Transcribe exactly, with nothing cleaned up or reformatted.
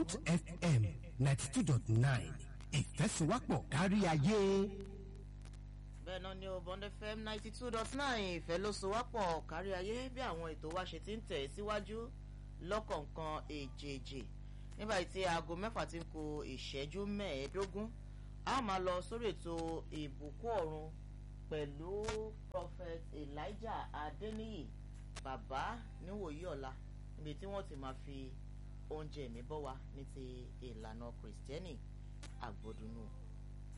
Bond F M ninety two dot nine ìfẹ́sùwápọ̀ kárí ayé. bẹ́ẹ̀ náà ni o Bond F M ninety two dot nine ìfẹ́ ló so wápọ̀ kárí ayé bí àwọn ètò wa ṣe ti ń tẹ̀ síwájú lọ́kọ̀ọ̀kan èjèèjì nígbà tí aago mẹ́fà ti ń kù ìṣẹ́jú mẹ́ẹ̀ẹ́dógún a máa lọ sórí ètò ìbùkún ọ̀run pẹ̀lú Prophet Elijah Adeniyi bàbá níwòyí ọ̀la níbi tí wọ́n ti máa fi oúnjẹ mi bọ́ wa ní ti ìlànà Kristẹni àgbọ̀dúnú.